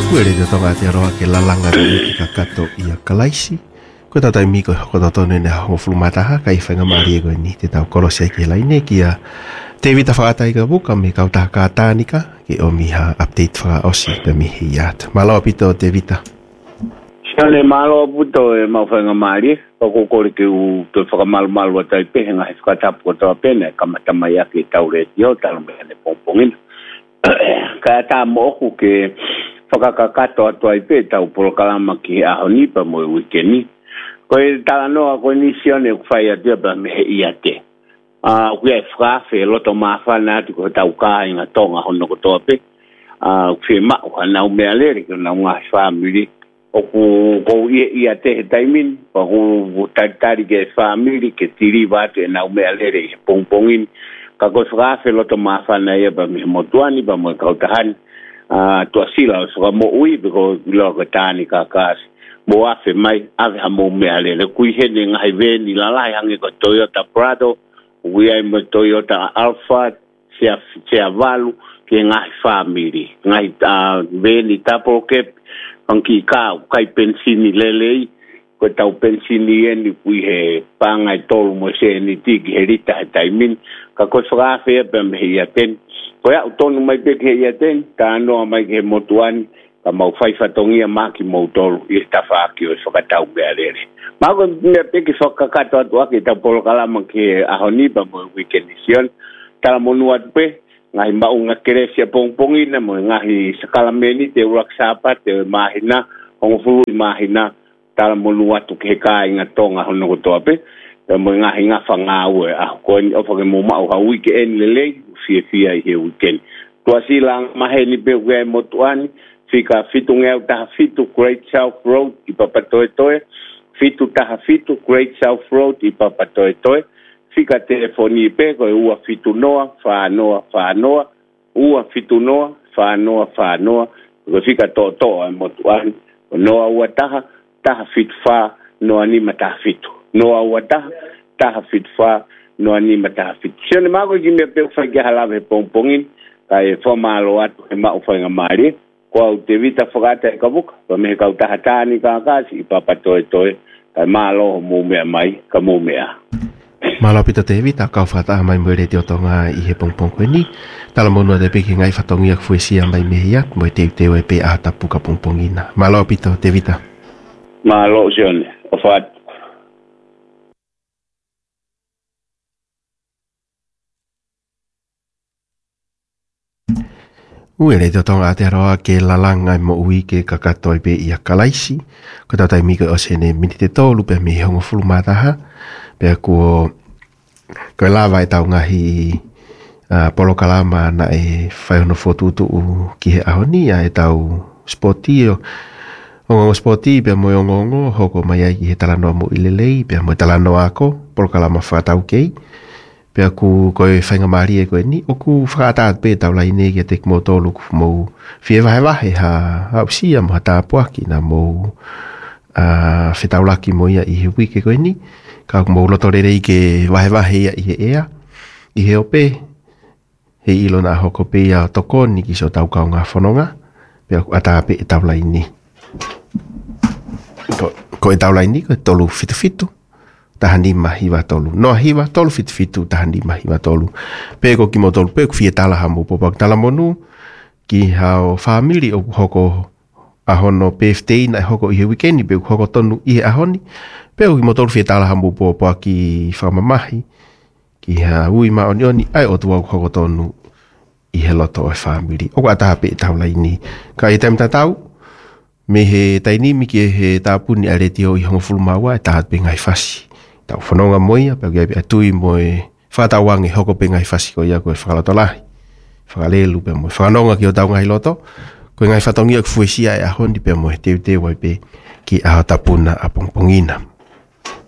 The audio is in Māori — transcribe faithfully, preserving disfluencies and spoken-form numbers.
Kuere te tonga te aroa ke lalanga te ka kato ia kalaisi. Ko tata miko ko tata ne ho flumataha kai whanga mari ko ni te tau korosia ki laine ki a te vita whaatai ka buka me kau taha ka tānika ki o miha update whaka osi pe mihi iat. Malo pito te vita. Sione malo puto e mau whanga mari ko ko kore ke u te whaka malu malu a tai pe henga he whakatapu ko tawa pene kamata mai aki tau re tio talo me hane pongpongina. Kaya tā moku ke whakakakato atu ai pe tau polokalama ki ahoni pa mo e wikeni. Ko e tala noa ko ni sione ku whai atua pa me he ia te. Uh, Kui ai whakawhi loto mawhana atu ko tau ka inga tonga hono ko toa pe. Uh, Kui mau hanau mea leri ko nau ngā whamiri. O ku kou ia ia te he taimin. Pa ku taritari ke whamiri ke tiri watu e nau mea leri he pongpongin. Ka ko whakawhi loto mawhana ia pa me he motuani pa mo e kautahani. Uh, tua sila o soka mo ui biko ilo ka tāni ka kasi. Mo afe mai, afe ha mo mea lele. Kui hene ngai veni lalai hangi ko Toyota Prado, ui ai mo Toyota Alphard, sea, sea valu, ke ngai family. Ngai uh, veni tapo kep, hanki kau, kai pensini lelei, ko tau pensini eni kui he pangai tolu mo se ni tiki he rita he taimin, ka ko soka afe e pe me he iaten. Ko ya utonu mai pe ke iaten, ka anoa mai ke motuani, ka mau whaifatongia maki mau tolu, i ta whaaki o whakatau mea rere. Mako mea pe ke whakakato atu ake tau polo kalama ke ahoniba mo weekendi sion, tala monu atu pe, ngahi maunga keresia pongpongina mo ngahi sakalameni te urak sapa, te mahina, hongofuru i mahina, tala monu atu ke ka inga tonga hono kotoa pe, mo ngahi nga whangau e aho koeni ofake mo mau ha weekend lelei, fia fia i he weekend. Tua silang maheni pe ue motuani, fika fitu ngeu taha fitu Great South Road i Papatoe Toe, fitu taha fitu Great South Road i Papatoe Toe, fika telefoni pe koe ua fitu noa, wha noa, wha noa, ua fitu noa, wha noa, wha noa, koe fika toa toa e motuani, noa ua taha, taha fitu wha, noa nima taha fitu. Noa ua taha, taha fitu wha, noa nima taha fitu. Sione mako ki mea pe ufai kia halawe he pongpongin, ka e whamalo atu he ma ufai ngamarie, ko au te vita whakata e kabuka, pa mehe kau taha tāni ka kasi, i Papatoe Toe, kai malo mō mea mai, ka mō mea. Malo pita te vita, kau whakataha mai mwere te otonga i he pongpong koe ni, tala monua te peki ngai whatongia kfuesia mai mehe iat, mo e te teo e pe ahatapu ka pongpongina. Malo pita te vita. Malo sione, o whaat. Uere te tonga te aroa ke lalanga mo ui ke kakato i pe ia kalaisi. Ko tau tai mika o sene mini te tolu pe mi hongo fulu mataha. Pe ko ko lava e tau ngahi uh, polo kalama na e whai hono fotutu u ki he ahonia e tau spotio. Ongo spoti pe mo ongo hoko mai ai he talanoa mo ilelei pe mo talanoa ako polo kalama whakatau kei. Pe aku koe whainga maari e koe ni, o ku whakataat pe tau lai ne kia tek mo tolu ku mou whie wahe wahe ha hausia mo ha tāpuaki na mou uh, whetau laki mo ia i he wike koe ni, ka ku mou loto rere i ke wahe wahe ia i he ea, i he ope, he ilo na hoko pe ia toko ni ki so tau kau ngā whanonga, pe aku ata pe e tau lai ni. Ko, ko e tau lai ni, ko e tolu fitu fitu. Tahani mahiwa tolu. No hiwa tolu fitu fitu tahani mahiwa tolu. Peko ki mo tolu peko fie tala hamu popak tala monu ki hao family o hoko ahono P F T na hoko i he weekendi peko hoko tonu i he ahoni. Peko ki mo tolu fie tala hamu popak ki whamamahi ki ha ui ma oni oni ai o tuau hoko tonu i he loto o family. Oko ataha pe tau lai ni. Ka i taim tatau me he tainimi ki he tāpuni areti o i hongo fulumaua e tahat pe ngai fasi. Tau whanonga moia, pēu kia pia tui moe whātauangi hoko pe ngai whasi ko ia koe whakaloto lahi. Whakalelu pe moe whanonga ki o tau ngai loto, koe ngai whatongia ku fuesia e ahoni pe moe teu teu ai pe ki ahotapuna a pongpongina.